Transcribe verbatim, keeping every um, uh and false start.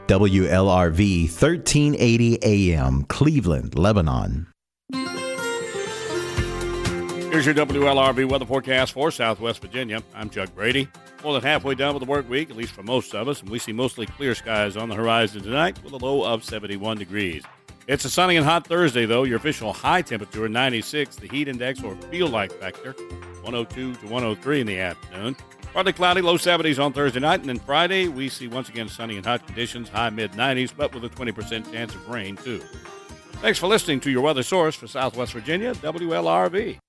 W L R V, thirteen eighty A M, Cleveland, Lebanon. Here's your W L R V weather forecast for Southwest Virginia. I'm Chuck Brady. More than halfway done with the work week, at least for most of us, and we see mostly clear skies on the horizon tonight with a low of seventy-one degrees. It's a sunny and hot Thursday, though. Your official high temperature, ninety-six. The heat index, or feel-like factor, one oh two to one oh three in the afternoon. Partly cloudy, low seventies on Thursday night, and then Friday, we see once again sunny and hot conditions, high mid-nineties, but with a twenty percent chance of rain, too. Thanks for listening to your weather source for Southwest Virginia, W L R V.